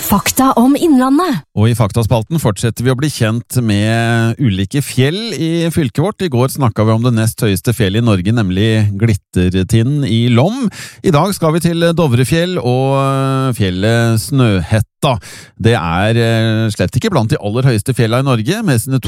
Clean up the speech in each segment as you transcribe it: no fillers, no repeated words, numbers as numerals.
Fakta om Innlandet. Og i Faktaspalten fortsetter vi å bli kjent med ulike fjell i fylket vårt. I går snakket vi om det nest høyeste fjellet i Norge, nemlig Glittertinden i Lom. I dag skal vi til Dovrefjell og fjellet Snøhetta. Det slett ikke blant de aller høyeste fjellene i Norge. Med sine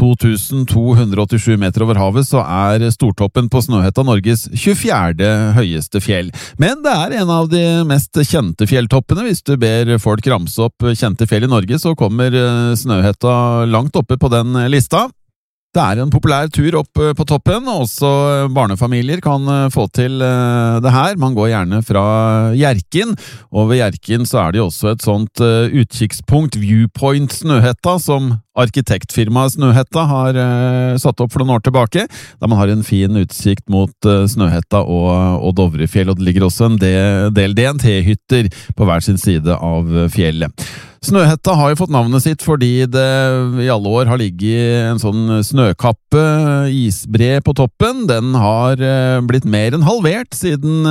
2287 meter over havet så Stortoppen på Snøhetta Norges 24. høyeste fjell. Men det en av de mest kjente fjelltoppene. Hvis du ber folk ramse opp kjente fjell i Norge, så kommer Snøhetta langt oppe på den lista. Det en populær tur opp på toppen, og også barnefamilier kan få til det her. Man går gjerne fra Hjerkinn, og ved Hjerkinn så det jo også et sånt utkikkspunkt, Viewpoint Snøhetta, som arkitektfirmaet Snøhetta har satt opp for noen år tilbake, der man har en fin utsikt mot Snøhetta og Dovrefjell, og det ligger også en del DNT-hytter på hver sin side av fjellet. Snøhetta har jo fått navnet sitt fordi det i alle år har ligget en sånn snøkappe, isbre på toppen. Den har blitt mer enn halvert siden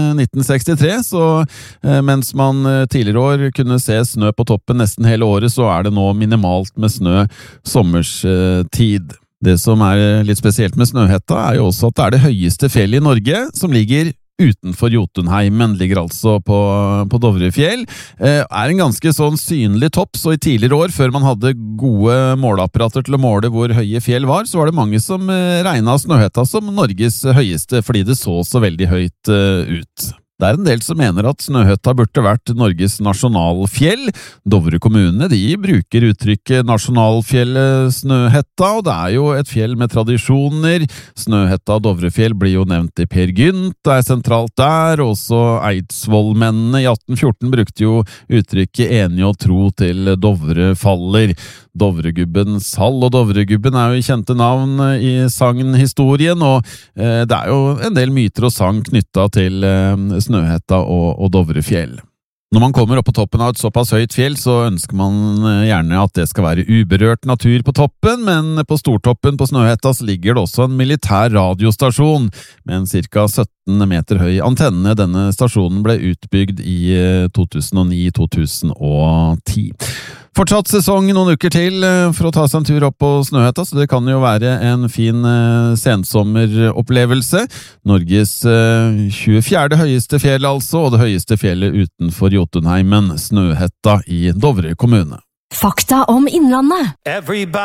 1963, så mens man tidligere år kunne se snø på toppen nesten hele året, så det nå minimalt med snø sommerstid. Det som litt spesielt med Snøhetta jo også at det høyeste fjellet i Norge, som ligger utenfor Jotunheimen, ligger altså på Dovrefjell. En ganske sånn synlig topp, så i tidligere år, før man hadde gode måleapparater til å måle hvor høye fjell var, så det mange som regnet Snøhetta som Norges høyeste, fordi det så veldig høyt ut. Det en del som mener at Snøhetta burde vært Norges nasjonalfjell. Dovre kommune, de bruker uttrykket nasjonalfjellet Snøhetta, og det jo et fjell med tradisjoner. Snøhetta og Dovrefjell blir jo nevnt i Per Gynt, det sentralt der. Også Eidsvollmennene i 1814 brukte jo uttrykket enig og tro til Dovre faller. Dovregubbens hall, og Dovregubben jo kjente navn i sagnhistorien, og det jo en del myter og sang knyttet til Snøhetta og Dovrefjell. Når man kommer opp på toppen av et såpass høyt fjell, så ønsker man gjerne at det skal være uberørt natur på toppen, men på Stortoppen på Snøhetta så ligger det også en militær radiostasjon med en ca. 17 meter høy antenne. Denne stasjonen ble utbygd i 2009-2010. Fortsatt sesong noen uker til for å ta seg en tur opp på Snøhetta, så det kan jo være en fin sensommeropplevelse. Norges 24. høyeste fjell altså, og det høyeste fjellet utenfor Jotunheimen, Snøhetta i Dovre kommune. Fakta om Innlandet.